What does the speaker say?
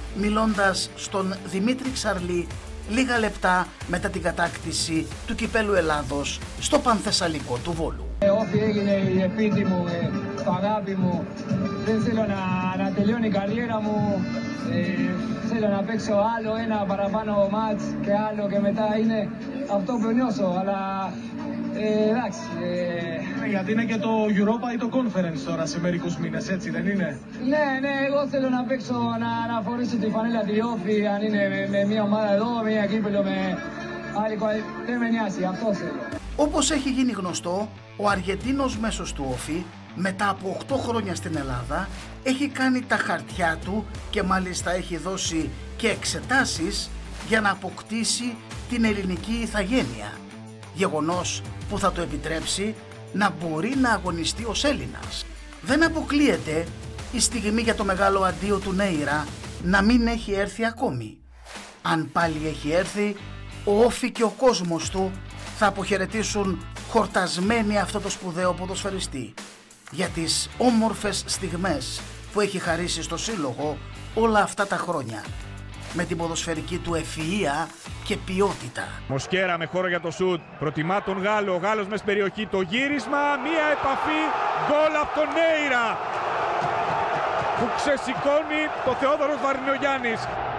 μιλώντας στον Δημήτρη Ξαρλή λίγα λεπτά μετά την κατάκτηση του κυπέλου Ελλάδος στο Πανθεσσαλικό του Βόλου. Όφι έγινε η επίτη μου, το αγάπη μου. Δεν θέλω να τελειώνει η καριέρα μου. Θέλω να παίξω άλλο ένα παραπάνω μάτς και άλλο και μετά είναι αυτό που νιώσω. Αλλά εντάξει. Γιατί είναι και το Europa ή το Conference τώρα σε μερικούς μήνες, έτσι δεν είναι? Ναι, εγώ θέλω να παίξω, να φορήσω τη φανέλα τη Όφι, αν είναι με μια ομάδα εδώ, μια κύπελο με άλλη. Δεν με νοιάζει, αυτό θέλω. Όπως έχει γίνει γνωστό, ο Αργεντίνος μέσος του Όφι μετά από 8 χρόνια στην Ελλάδα έχει κάνει τα χαρτιά του και μάλιστα έχει δώσει και εξετάσεις για να αποκτήσει την ελληνική ηθαγένεια. Γεγονός που θα το επιτρέψει να μπορεί να αγωνιστεί ως Έλληνας. Δεν αποκλείεται η στιγμή για το μεγάλο αντίο του Νέιρα να μην έχει έρθει ακόμη. Αν πάλι έχει έρθει, ο Όφι και ο κόσμος του θα αποχαιρετήσουν χορτασμένοι αυτό το σπουδαίο ποδοσφαιριστή για τις όμορφες στιγμές που έχει χαρίσει στο σύλλογο όλα αυτά τα χρόνια με την ποδοσφαιρική του ευφυΐα και ποιότητα. Μοσκέρα με χώρο για το σουτ, προτιμά τον Γάλλο, ο Γάλλος μες περιοχή, το γύρισμα, μία επαφή, γκολ από τον Νέιρα που ξεσηκώνει το Θεόδωρος Βαρινογιάννης.